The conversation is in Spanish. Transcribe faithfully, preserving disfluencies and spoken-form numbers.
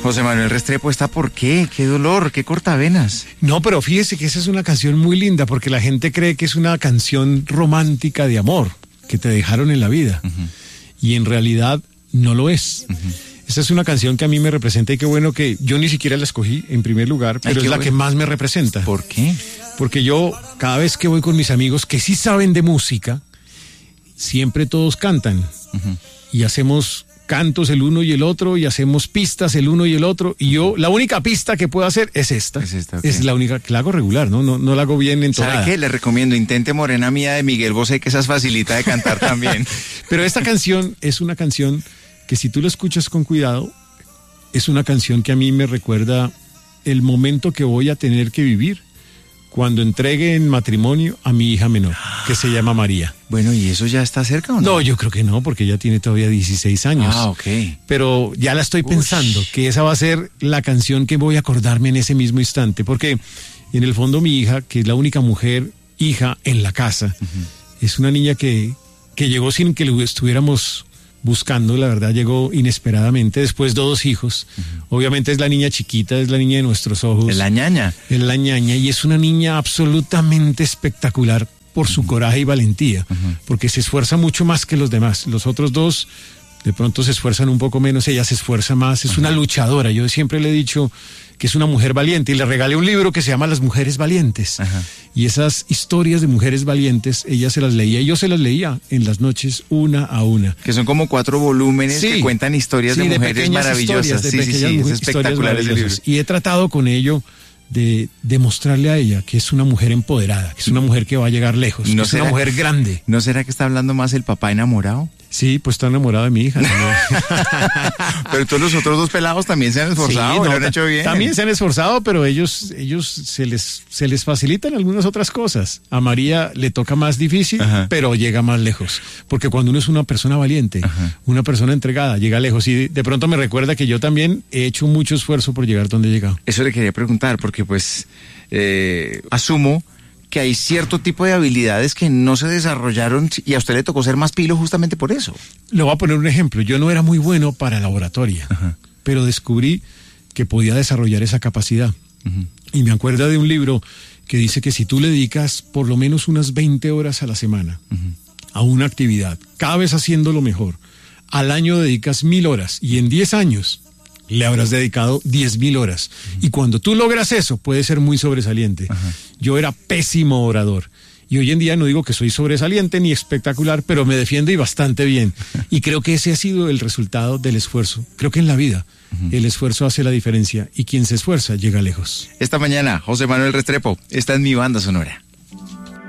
José Manuel Restrepo, ¿está por qué? ¿Qué dolor? ¿Qué cortavenas? No, pero fíjese que esa es una canción muy linda porque la gente cree que es una canción romántica de amor que te dejaron en la vida. Uh-huh. Y en realidad no lo es. Uh-huh. Esta es una canción que a mí me representa y qué bueno que yo ni siquiera la escogí en primer lugar, pero Ay, es la bueno. que más me representa. ¿Por qué? Porque yo cada vez que voy con mis amigos que sí saben de música, siempre todos cantan. Uh-huh. Y hacemos cantos el uno y el otro y hacemos pistas el uno y el otro. Y yo, la única pista que puedo hacer es esta. Es esta, okay. Es la única que la hago regular, ¿no? No, no la hago bien entonada. ¿Sabe qué? Le recomiendo, intente Morena Mía de Miguel Bosé, que esa es facilita de cantar también. Pero esta canción es una canción que si tú la escuchas con cuidado, es una canción que a mí me recuerda el momento que voy a tener que vivir cuando entregue en matrimonio a mi hija menor, que se llama María. Bueno, ¿y eso ya está cerca o no? No, yo creo que no, porque ella tiene todavía dieciséis años. Ah, ok. Pero ya la estoy pensando, Ush. que esa va a ser la canción que voy a acordarme en ese mismo instante, porque en el fondo mi hija, que es la única mujer hija en la casa, uh-huh. es una niña que, que llegó sin que lo estuviéramos buscando, la verdad llegó inesperadamente, después de dos hijos. Uh-huh. Obviamente es la niña chiquita, es la niña de nuestros ojos. Es la ñaña. Es la ñaña y es una niña absolutamente espectacular por su uh-huh. coraje y valentía, uh-huh. porque se esfuerza mucho más que los demás. Los otros dos de pronto se esfuerzan un poco menos, ella se esfuerza más, es uh-huh. una luchadora. Yo siempre le he dicho que es una mujer valiente y le regalé un libro que se llama Las Mujeres Valientes. Ajá. Y esas historias de mujeres valientes, ella se las leía y yo se las leía en las noches una a una. Que son como cuatro volúmenes sí. que cuentan historias sí, de, de mujeres maravillosas. De sí, sí, sí, es espectacular ese libro. Y he tratado con ello de demostrarle a ella que es una mujer empoderada, que es una mujer que va a llegar lejos, ¿No que es una mujer grande. ¿No será que está hablando más el papá enamorado? Sí, pues está enamorado de mi hija. Pero todos los otros dos pelados también se han esforzado, sí, no, lo han hecho bien. También se han esforzado, pero ellos, ellos se les, se les facilitan algunas otras cosas. A María le toca más difícil, Ajá. pero llega más lejos. Porque cuando uno es una persona valiente, Ajá. una persona entregada, llega lejos. Y de pronto me recuerda que yo también he hecho mucho esfuerzo por llegar donde he llegado. Eso le quería preguntar, porque pues eh, asumo que hay cierto tipo de habilidades que no se desarrollaron y a usted le tocó ser más pilo justamente por eso. Le voy a poner un ejemplo. Yo no era muy bueno para la oratoria, Ajá. pero descubrí que podía desarrollar esa capacidad. Uh-huh. Y me acuerdo de un libro que dice que si tú le dedicas por lo menos unas veinte horas a la semana uh-huh. a una actividad, cada vez haciéndolo mejor, al año dedicas mil horas y en diez años le habrás dedicado diez mil horas. Uh-huh. Y cuando tú logras eso, puedes ser muy sobresaliente. Uh-huh. Yo era pésimo orador. Y hoy en día no digo que soy sobresaliente ni espectacular, pero me defiendo y bastante bien. Uh-huh. Y creo que ese ha sido el resultado del esfuerzo. Creo que en la vida uh-huh. el esfuerzo hace la diferencia y quien se esfuerza llega lejos. Esta mañana, José Manuel Restrepo está en Mi Banda Sonora.